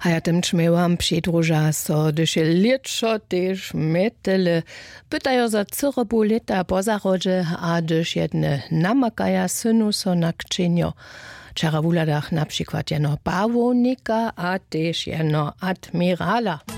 A ja tym czmiałam przyjdruża so, gdyż je lieczo też metele pytają za cyrobu leta po zarodzie, a gdyż jedne namakaja synu so na kczynio. Czara w uladach na przykład jeno bawownika, a też jeno admirala.